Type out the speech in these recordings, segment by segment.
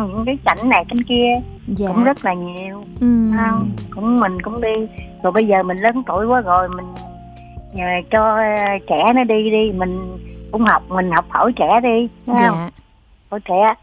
ăn những cái cảnh này cảnh kia. Dạ. Cũng rất là nhiều. Không? Mình cũng đi. Rồi bây giờ mình lớn tuổi quá rồi, mình nhờ cho trẻ nó đi, mình cũng mình học hỏi trẻ đi, đúng không? Dạ. Hỏi trẻ.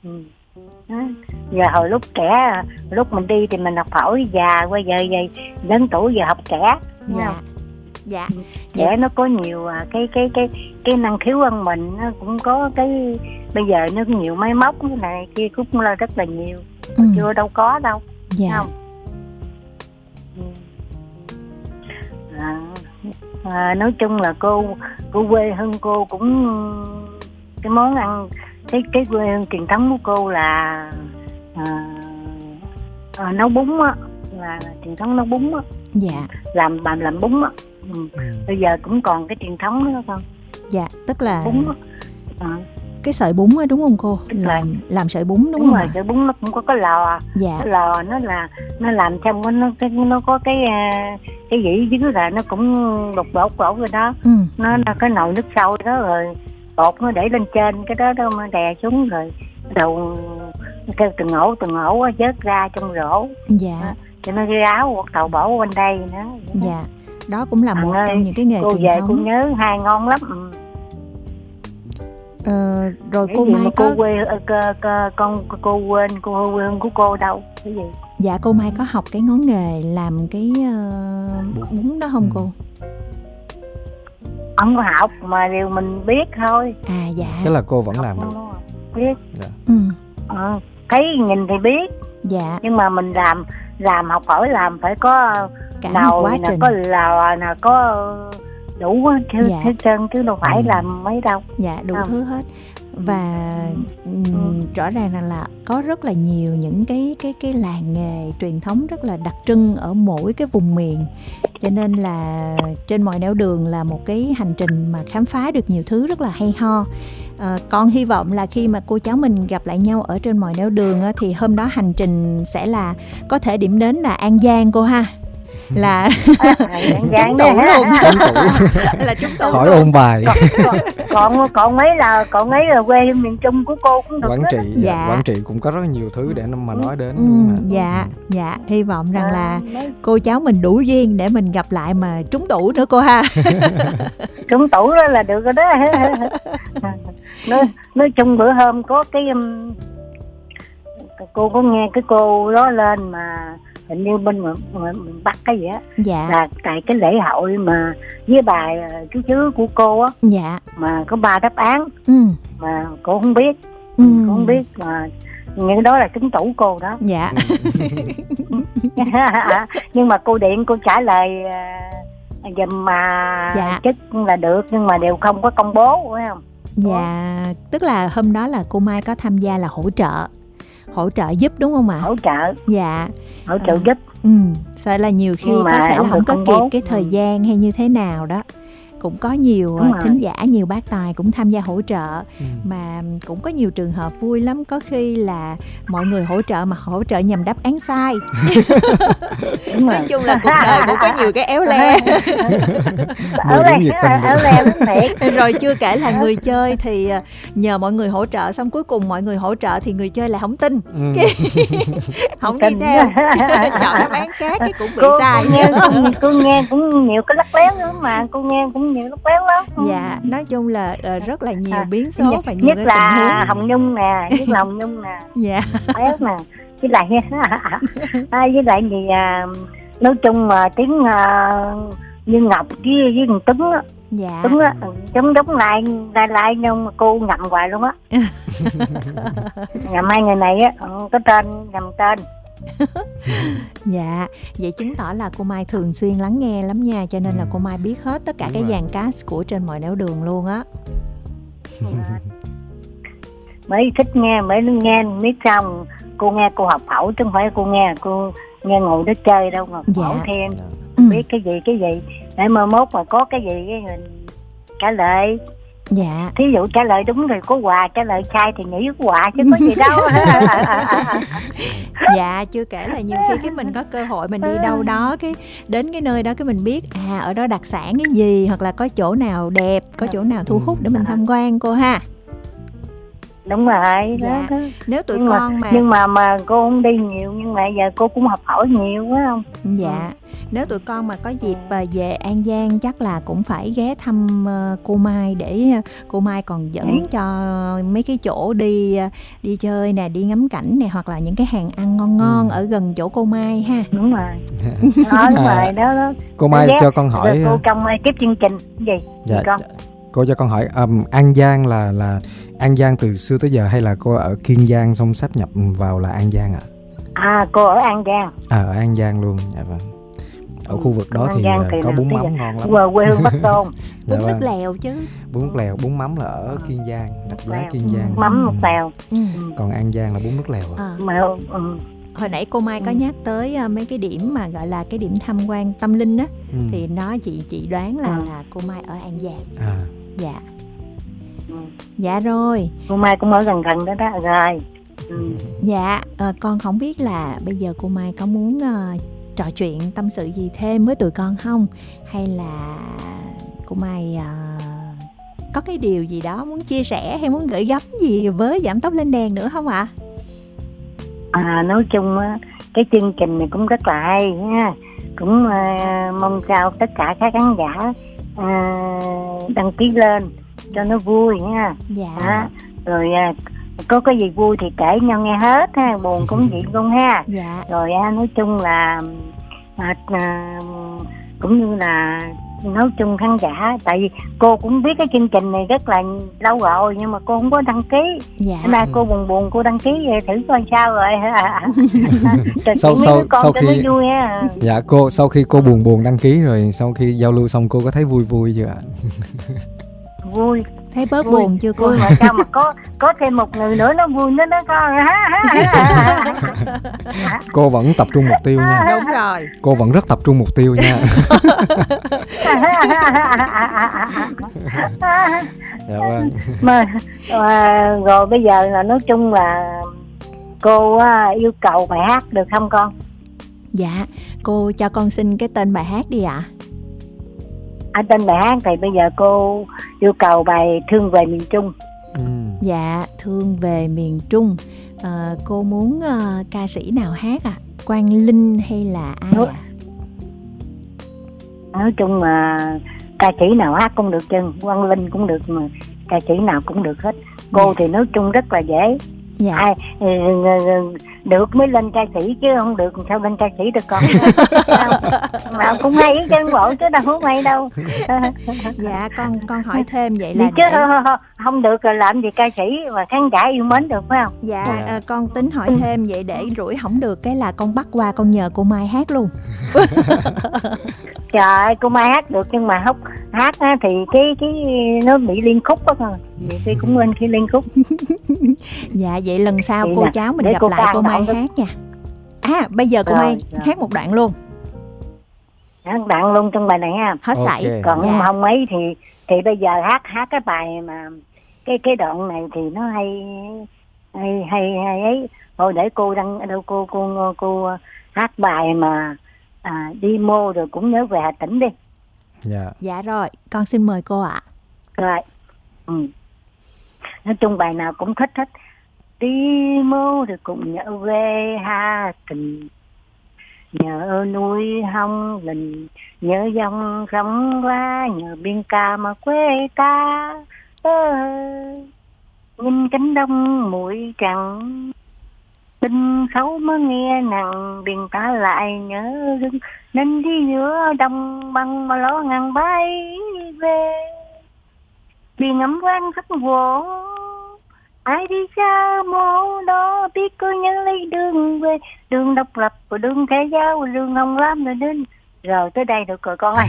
Giờ hồi lúc trẻ, lúc mình đi thì mình học hỏi, già qua giờ vậy lớn tuổi giờ học trẻ, đúng không? Dạ. Trẻ nó có nhiều cái năng khiếu hơn mình, nó cũng có cái bây giờ nó nhiều máy móc cái này kia cũng là rất là nhiều. Chưa đâu có đâu. Dạ. Không? Nói chung là cô quê hương cô cũng cái món ăn, cái quê hương truyền thống của cô là nấu bún á, là truyền thống nấu bún á. Dạ. Làm bún á. Bây giờ cũng còn cái truyền thống đó không? Dạ, tức là bún á. Cái sợi bún á đúng không cô? Làm sợi bún đúng không? Rồi, sợi bún nó cũng có cái lò. Dạ. Cái lò nó làm xong nó có cái dĩ dưới là nó cũng bột rồi đó. Nó là cái nồi nước sôi đó, rồi bột nó để lên trên cái đó nó đè xuống, rồi đầu kêu từng ổ vớt ra trong rổ. Dạ. Cho nó ráo hoặc tàu bổ bên đây nữa. Dạ. Đó cũng là một trong những cái nghề truyền thống. Cô về cô nhớ hai ngon lắm. Rồi cô Mai có cô quên cô quê hương của cô đâu cái gì? Dạ, cô Mai có học cái ngón nghề làm cái bún đó không cô? Không có học mà điều mình biết thôi. Dạ. Tức là cô vẫn làm được. Biết. Dạ. Thấy nhìn thì biết. Dạ. Nhưng mà mình làm học hỏi làm phải có cả nồi nè, có lò nè, có đủ hết trơn chứ đâu phải làm mấy đâu. Dạ, đủ thứ hết. Và rõ ràng là có rất là nhiều những cái làng nghề truyền thống rất là đặc trưng ở mỗi cái vùng miền. Cho nên là trên mọi nẻo đường là một cái hành trình mà khám phá được nhiều thứ rất là hay ho. Con hy vọng là khi mà cô cháu mình gặp lại nhau ở trên mọi nẻo đường á, thì hôm đó hành trình sẽ là có thể điểm đến là An Giang cô ha. Là trúng tủ luôn. Là trúng tủ khỏi ôn bài. Còn mấy là quê miền Trung của cô cũng được. Quảng Trị. Dạ. Quảng Trị cũng có rất nhiều thứ để mà nói đến. Dạ, hy vọng rằng là cô cháu mình đủ duyên để mình gặp lại mà trúng tủ nữa cô ha. Trúng tủ đó là được rồi đó. Nói chung bữa hôm có cái cô có nghe cái cô đó lên mà hình như bên Bắc cái gì á. Dạ. Là tại cái lễ hội mà với bài chú chứ của cô á. Dạ. Mà có 3 đáp án. Mà cô không biết. Cô không biết mà những đó là trúng tủ cô đó. Dạ. Nhưng mà cô điện cô trả lời dùm mà chức là được, nhưng mà đều không có công bố, phải không? Dạ, tức là hôm đó là cô Mai có tham gia là hỗ trợ giúp đúng không ạ? Hỗ trợ. Dạ. Hỗ trợ giúp. Sợ là nhiều khi có thể là không có kịp cái thời gian hay như thế nào đó. Cũng có nhiều thính giả, nhiều bác tài cũng tham gia hỗ trợ. Mà cũng có nhiều trường hợp vui lắm. Có khi là mọi người hỗ trợ mà hỗ trợ nhằm đáp án sai. Nói chung là cuộc đời cũng có nhiều cái éo le. Éo le thiệt. Rồi chưa kể là người chơi thì nhờ mọi người hỗ trợ, xong cuối cùng mọi người hỗ trợ thì người chơi lại không tin. Không đi theo. Chọn đáp án khác cái cũng bị sai. Cô nghe cũng nhiều cái lắc léo lắm mà. Cô nghe cũng nhiều lúc béo lắm. Dạ, nói chung là rất là nhiều biến số và nhiều cái tình huống. Nhất là Hồng Nhung nè. Dạ. Béo nè. Với lại gì nói chung mà tiếng như Ngọc với Tuấn á. Dạ. Tuấn á, giống lại nhưng mà cô ngậm hoài luôn á. Ngậm hai người này á, có tên ngậm tên. Dạ, vậy chứng tỏ là cô Mai thường xuyên lắng nghe lắm nha. Cho nên là cô Mai biết hết tất cả cái dàn cast của trên mọi nẻo đường luôn á. Mới thích nghe, mới nghe biết xong. Cô nghe cô học hỏi chứ không phải cô nghe ngồi đó chơi đâu, ngồi hỏi thêm. Biết cái gì để mà mốt mà có cái gì cái trả lời. Dạ. Thí dụ trả lời đúng thì có quà, trả lời sai thì nghĩ có quà chứ có gì đâu. Dạ, chưa kể là nhiều khi cái mình có cơ hội mình đi đâu đó, cái đến cái nơi đó cái mình biết ở đó đặc sản cái gì, hoặc là có chỗ nào đẹp, có chỗ nào thu hút để mình tham quan cô ha. Đúng rồi. Dạ. Đó. Nếu tụi con nhưng mà cô không đi nhiều, nhưng mà giờ cô cũng học hỏi nhiều quá không. Dạ. Nếu tụi con mà có dịp về An Giang chắc là cũng phải ghé thăm cô Mai, để cô Mai còn dẫn cho mấy cái chỗ đi chơi nè, đi ngắm cảnh nè, hoặc là những cái hàng ăn ngon ngon ở gần chỗ cô Mai ha. Đúng rồi. Đúng rồi đó. Cô Mai cho con hỏi. Cô trong cái chương trình gì? Dạ. Con. Cô cho con hỏi An Giang là An Giang từ xưa tới giờ hay là cô ở Kiên Giang xong sáp nhập vào là An Giang ạ? Cô ở An Giang. Ở An Giang luôn. Dạ vâng. Ở khu vực đó thì có bún mắm ngon lắm. Quê hương Bắc Tôn. Bún nước lèo chứ. Bún nước lèo, bún mắm là ở Kiên Giang, đặt giá Kiên Giang. Mắm nước lèo. Còn An Giang là bún nước lèo. Hồi nãy cô Mai có nhắc tới mấy cái điểm mà gọi là cái điểm tham quan tâm linh á, thì nó chị đoán là cô Mai ở An Giang. Dạ. Dạ rồi. Cô Mai cũng ở gần gần đó rồi. Dạ, con không biết là bây giờ cô Mai có muốn trò chuyện tâm sự gì thêm với tụi con không, hay là cô Mai có cái điều gì đó muốn chia sẻ hay muốn gửi gắm gì với Giảm Tốc Lên Đèn nữa không ạ? Nói chung cái chương trình này cũng rất là hay nha. Cũng mong sao tất cả các khán giả đăng ký lên cho nó vui nha. Dạ. Rồi có cái gì vui thì kể nhau nghe hết ha, buồn cũng vậy luôn ha. Dạ. Rồi nói chung là cũng như là nói chung khán giả, tại vì cô cũng biết cái chương trình này rất là lâu rồi nhưng mà cô không có đăng ký. Dạ. Nên cô buồn cô đăng ký thử coi sao rồi. Sau khi vui ha. Dạ cô, sau khi cô buồn đăng ký rồi, sau khi giao lưu xong cô có thấy vui chưa ạ? Vui. Thấy bớt buồn chưa cô? Vui mà sao mà có thêm một người nữa nó vui nữa đó con. Cô vẫn tập trung mục tiêu nha. Đúng rồi. Cô vẫn rất tập trung mục tiêu nha. Dạ vâng. Rồi bây giờ là nói chung là cô yêu cầu bài hát được không con? Dạ, cô cho con xin cái tên bài hát đi ạ. Tên bài hát thì bây giờ cô yêu cầu bài Thương Về Miền Trung. Dạ, Thương Về Miền Trung. Cô muốn ca sĩ nào hát ạ? Quang Linh hay là ai ạ? Nói chung mà ca sĩ nào hát cũng được chứ, Quang Linh cũng được, mà ca sĩ nào cũng được hết. Cô thì nói chung rất là dễ. Dạ. Được mới lên ca sĩ chứ không được sao lên ca sĩ được con. Mà cũng hay chứ bộ chứ đâu có hay đâu. Dạ con hỏi thêm vậy là chứ không được rồi làm gì ca sĩ mà khán giả yêu mến được phải không? Dạ con tính hỏi thêm vậy để rủi không được cái là con bắt qua con nhờ cô Mai hát luôn. Trời ơi, cô Mai hát được nhưng mà hát thì cái nó bị liên khúc đó thôi. Nhiều khi cũng lên khi liên khúc. Dạ vậy lần sau cô cháu mình gặp cô lại cô Mai hát nha. Bây giờ cô Mai hát một đoạn luôn. Hát đoạn luôn trong bài này ha. Hết sảy. Còn không ấy thì bây giờ hát cái bài mà cái đoạn này thì nó hay ấy. Thôi để cô đăng đâu cô hát bài mà đi mô rồi cũng nhớ về Hà Tĩnh đi. Dạ rồi, con xin mời cô ạ. Rồi. Nói chung bài nào cũng thích hết. Đi mô rồi cũng nhớ về Hà Tĩnh, nhớ núi Hồng Lĩnh, nhớ dòng sông qua, nhớ biển cả mà quê ta. Nhìn cánh đồng muối trắng, tình xấu mới nghe nặng, biển ta lại nhớ rừng, nên đi giữa đồng bằng mà lo ngang bay về. Vì ngắm quan sắc vô, ai đi xa mô đó biết cứ nhớ lấy đường về, đường độc lập của đường Thế Giao, đường Hồng Lam rồi đến. Rồi tới đây được rồi con ơi.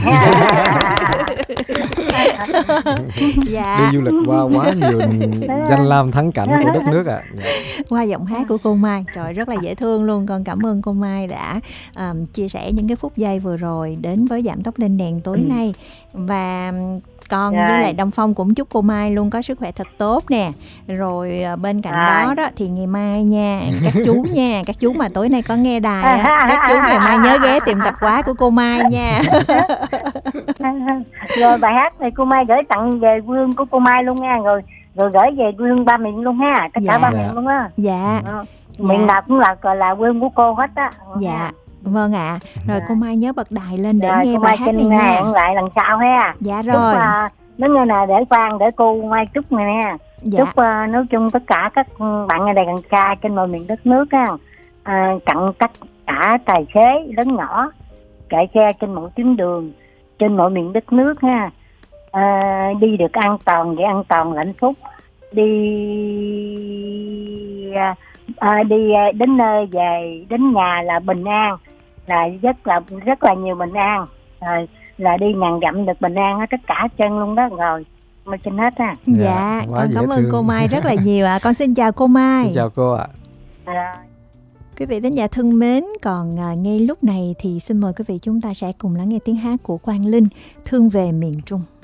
Dạ. Đi du lịch qua quá nhiều danh lam thắng cảnh của đất nước ạ. Qua giọng hát của cô Mai, trời rất là dễ thương luôn. Con cảm ơn cô Mai đã chia sẻ những cái phút giây vừa rồi đến với Giảm Tốc Lên Đèn tối nay. Và con với lại Đông Phong cũng chúc cô Mai luôn có sức khỏe thật tốt nè. Rồi bên cạnh đó thì ngày mai nha, các chú nha, các chú mà tối nay có nghe đài á, các chú ngày mai nhớ ghé tiệm tạp hóa của cô Mai nha. Rồi bài hát này cô Mai gửi tặng về quê hương của cô Mai luôn nha. Rồi rồi gửi về luôn ba miền luôn ha, tất cả ba miền luôn á. Dạ. Miền nào cũng là quê của cô hết á. Dạ. Vâng ạ. Rồi cô Mai nhớ bật đài lên để rồi, nghe bài hát này nha. hẹn lại lần sau ha. Dạ rồi. Chúc nói nghe nè, để Phan để cô Mai chúc này nè. Dạ. Chúc nói chung tất cả các bạn ở đây gần xa trên mọi miền đất nước á, tặng tất cả tài xế lớn nhỏ chạy xe trên mọi tuyến đường trên mọi miền đất nước ha, đi được an toàn và an toàn hạnh phúc, đi đến nơi về đến nhà là bình an, là rất là nhiều bình an, là đi ngàn dặm được bình an hết tất cả chân luôn đó. Rồi mà trên hết ha. Dạ, con cảm ơn cô Mai rất là nhiều ạ. Con xin chào cô Mai. Xin chào cô ạ. Quý vị thính giả thân mến, còn ngay lúc này thì xin mời quý vị chúng ta sẽ cùng lắng nghe tiếng hát của Quang Linh, Thương về miền Trung.